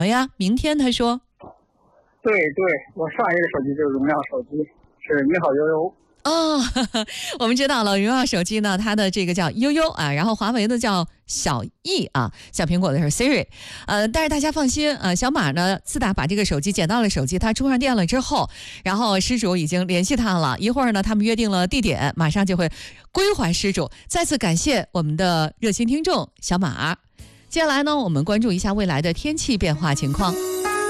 呀？明天他说。 对，我上一个手机就是荣耀手机，是你好悠悠。 哦，我们知道了，荣耀手机呢，它的这个叫悠悠啊，然后华为的叫小艺啊，小苹果的是 Siri，但是大家放心啊，小马呢自打把这个手机捡到了手机，他充上电了之后，然后失主已经联系他了，一会儿呢他们约定了地点，马上就会归还失主。再次感谢我们的热心听众小马。接下来呢，我们关注一下未来的天气变化情况。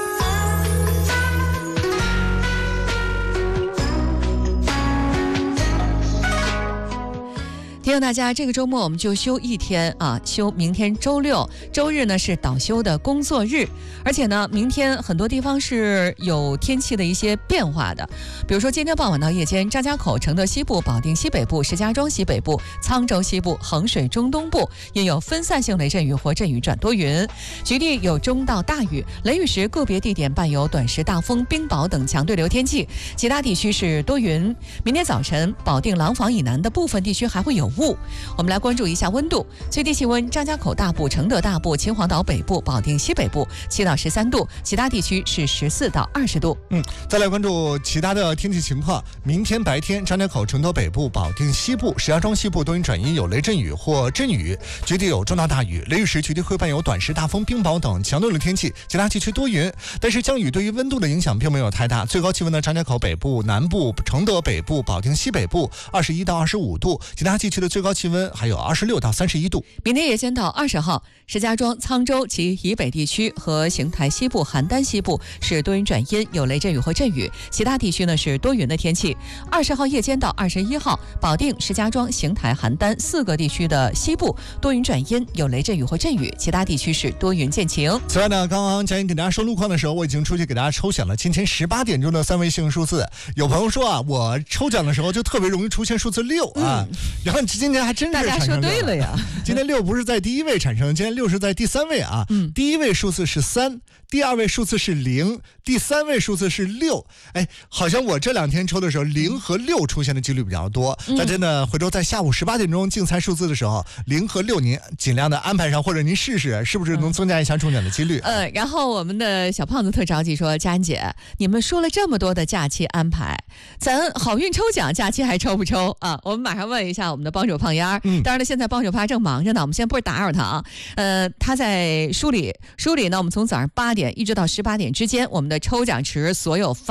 提醒大家，这个周末我们就休一天啊，休明天周六，周日呢是倒休的工作日，而且呢，明天很多地方是有天气的一些变化的，比如说今天傍晚到夜间，张家口、承德西部、保定西北部、石家庄西北部、沧州西部、衡水中东部也有分散性雷阵雨或阵雨转多云，局地有中到大雨，雷雨时个别地点伴有短时大风、冰雹等强对流天气，其他地区是多云。明天早晨，保定廊坊以南的部分地区还会有雾。我们来关注一下温度，最低气温张家口大部、承德大部、秦皇岛北部、保定西北部7到13度，其他地区是14到20度。 再来关注其他的天气情况。明天白天，张家口、承德北部、保定西部、石家庄西部多云转阴，有雷阵雨或阵雨，局地有中到大雨，雷雨时局地会伴有短时大风、冰雹等强对流天气，其他地区多云。但是降雨对于温度的影响并没有太大，最高气温呢，张家口北部、南部、承德北部、保定西北部21到25度，其他地区的最高气温还有26到31度。 明天夜间到20号，石家庄、沧州及以北地区和邢台西部、邯郸西部是多云转阴，有雷阵雨或阵雨，其他地区呢是多云的天气。20号夜间到21号，保定、石家庄、邢台、邯郸4个地区的西部多云转阴，有雷阵雨或阵雨，其他地区是多云见晴。 此外呢，刚刚佳音给大家说路况的时候，我已经出去给大家抽选了今天18点钟的3位幸数字。有朋友说啊，我抽奖的时候就特别容易出现数字6啊，然后今天还真是大家说对了呀。 今天6不是在第一位产生，今天6是在第3位啊。第一位数字是3，第二位数字是0，第三位数字是6。哎，好像我这2天抽的时候0和6出现的几率比较多。但真的回头在下午18点钟竞猜数字的时候，0和6您尽量的安排上，或者您试试是不是能增加一下中奖的几率。 然后我们的小胖子特着急说，佳恩姐，你们说了这么多的假期安排，咱好运抽奖假期还抽不抽啊？我们马上问一下我们的帮手胖丫。当然了，现在帮手胖正忙着呢，我们先不是打扰他啊。他在梳理呢，我们从早上8点一直到18点之间，我们的抽奖池所有发